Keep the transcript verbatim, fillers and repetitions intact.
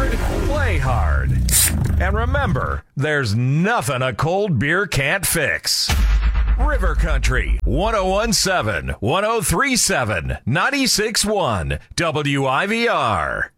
hard, play hard. And remember, there's nothing a cold beer can't fix. River Country, one oh one point seven, one oh three point seven, ninety-six point one, W I V R.